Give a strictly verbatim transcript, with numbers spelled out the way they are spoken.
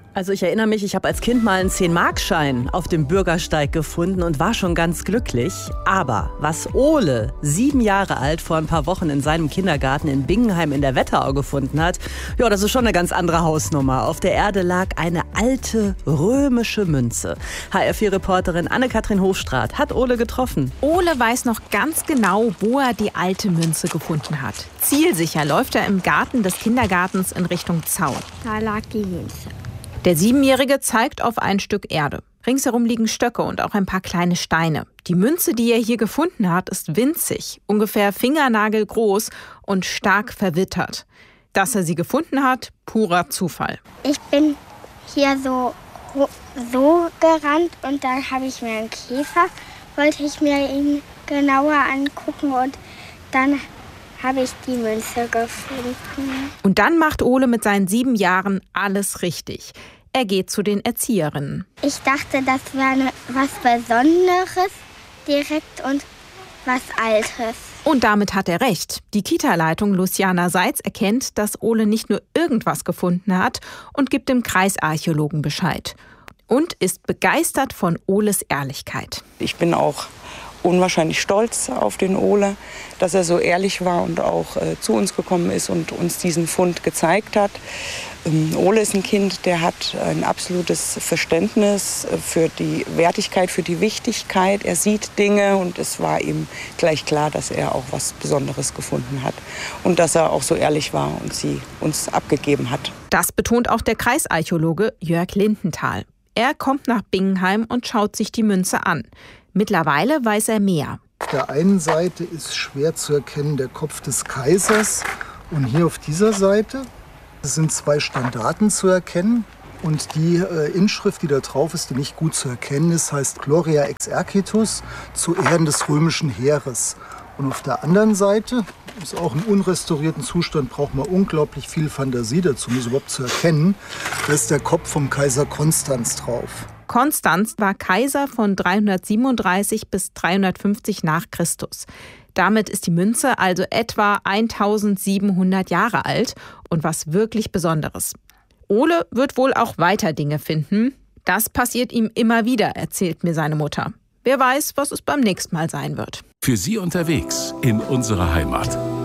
Also ich erinnere mich, ich habe als Kind mal einen zehn-Mark-Schein auf dem Bürgersteig gefunden und war schon ganz glücklich. Aber was Ole, sieben Jahre alt, vor ein paar Wochen in seinem Kindergarten in Bingenheim in der Wetterau gefunden hat, ja, das ist schon eine ganz andere Hausnummer. Auf der Erde lag eine alte römische Münze. H R vier Reporterin Anne-Kathrin Hofstraat hat Ole getroffen. Ole weiß noch ganz genau, wo er die alte Münze gefunden hat. Zielsicher läuft er im Garten des Kindergartens in Richtung Zaun. Da lag die Münze. Der Siebenjährige zeigt auf ein Stück Erde. Ringsherum liegen Stöcke und auch ein paar kleine Steine. Die Münze, die er hier gefunden hat, ist winzig, ungefähr fingernagelgroß und stark verwittert. Dass er sie gefunden hat, purer Zufall. Ich bin hier so, so gerannt und da habe ich mir einen Käfer, wollte ich mir ihn genauer angucken und dann habe ich die Münze gefunden. Und dann macht Ole mit seinen sieben Jahren alles richtig. Er geht zu den Erzieherinnen. Ich dachte, das wäre was Besonderes direkt und was Altes. Und damit hat er recht. Die Kita-Leitung Luciana Seitz erkennt, dass Ole nicht nur irgendwas gefunden hat und gibt dem Kreisarchäologen Bescheid. Und ist begeistert von Oles Ehrlichkeit. Ich bin auch unwahrscheinlich stolz auf den Ole, dass er so ehrlich war und auch äh, zu uns gekommen ist und uns diesen Fund gezeigt hat. Ähm, Ole ist ein Kind, der hat ein absolutes Verständnis für die Wertigkeit, für die Wichtigkeit. Er sieht Dinge und es war ihm gleich klar, dass er auch was Besonderes gefunden hat und dass er auch so ehrlich war und sie uns abgegeben hat. Das betont auch der Kreisarchäologe Jörg Lindenthal. Er kommt nach Bingenheim und schaut sich die Münze an. Mittlerweile weiß er mehr. Auf der einen Seite ist schwer zu erkennen der Kopf des Kaisers. Und hier auf dieser Seite sind zwei Standarten zu erkennen. Und die äh, Inschrift, die da drauf ist, die nicht gut zu erkennen ist, heißt Gloria exercitus, zu Ehren des römischen Heeres. Und auf der anderen Seite, ist auch im unrestaurierten Zustand, braucht man unglaublich viel Fantasie dazu, um es überhaupt zu erkennen. Da ist der Kopf vom Kaiser Konstanz drauf. Konstanz war Kaiser von dreihundertsiebenunddreißig bis dreihundertfünfzig nach Christus. Damit ist die Münze also etwa eintausendsiebenhundert Jahre alt und was wirklich Besonderes. Ole wird wohl auch weiter Dinge finden. Das passiert ihm immer wieder, erzählt mir seine Mutter. Wer weiß, was es beim nächsten Mal sein wird. Für Sie unterwegs in unserer Heimat.